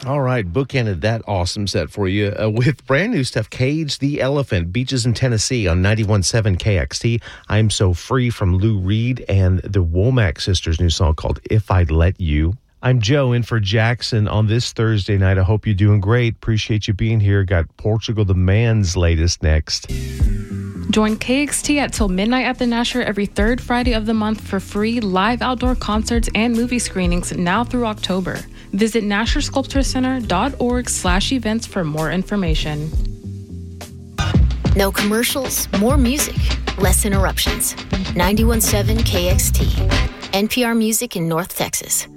All right, bookended that awesome set for you with brand new stuff. Cage the Elephant, Beaches in Tennessee on 91.7 KXT. I'm So Free from Lou Reed and the Womack Sisters' new song called If I'd Let You. I'm Joe in for Jackson on this Thursday night. I hope you're doing great. Appreciate you being here. Got Portugal the Man's latest next. Join KXT at till midnight at the Nasher every third Friday of the month for free live outdoor concerts and movie screenings now through October. Visit NasherSculptureCenter.org/events for more information. No commercials, more music, less interruptions. 91.7 KXT, NPR Music in North Texas.